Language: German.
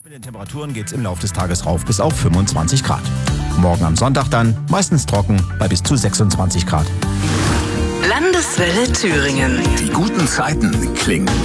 Mit den Temperaturen geht es im Laufe des Tages rauf bis auf 25 Grad. Morgen am Sonntag dann meistens trocken bei bis zu 26 Grad. Landeswelle Thüringen. Die guten Zeiten klingen